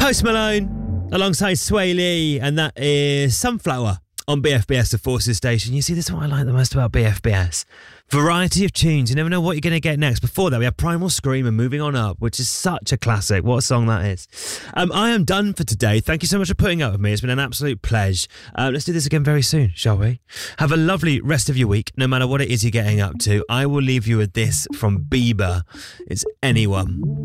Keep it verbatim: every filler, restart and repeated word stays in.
Post Malone alongside Sway Lee, and that is Sunflower on B F B S, the Forces Station. You see, this is what I like the most about B F B S. Variety of tunes. You never know what you're going to get next. Before that, we have Primal Scream and Moving On Up, which is such a classic. What a song that is. Um, I am done for today. Thank you so much for putting up with me. It's been an absolute pleasure. Uh, let's do this again very soon, shall we? Have a lovely rest of your week, no matter what it is you're getting up to. I will leave you with this from Bieber. It's Anyone.